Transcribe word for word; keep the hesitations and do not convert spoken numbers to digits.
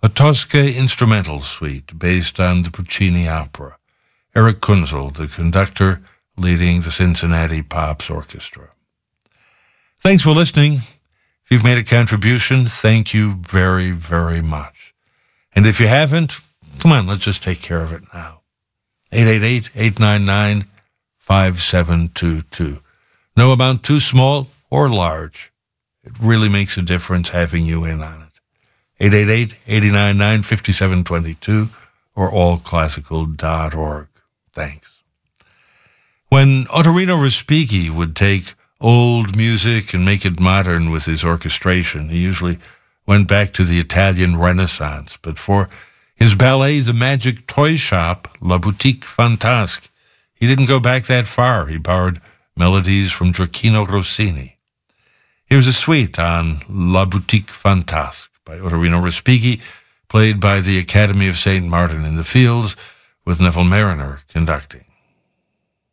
a Tosca instrumental suite based on the Puccini opera. Eric Kunzel, the conductor, leading the Cincinnati Pops Orchestra. Thanks for listening. If you've made a contribution, thank you very, very much. And if you haven't, come on, let's just take care of it now. eight eight eight, eight nine nine, five seven two two. No amount too small or large. It really makes a difference having you in on it. eight eight eight, eight nine nine, five seven two two or all classical dot org. Thanks. When Ottorino Respighi would take old music and make it modern with his orchestration, he usually went back to the Italian Renaissance. But for his ballet, The Magic Toy Shop, La Boutique Fantasque, he didn't go back that far. He borrowed melodies from Gioacchino Rossini. Here's a suite on La Boutique Fantasque by Ottorino Respighi, played by the Academy of Saint Martin in the Fields, with Neville Mariner conducting.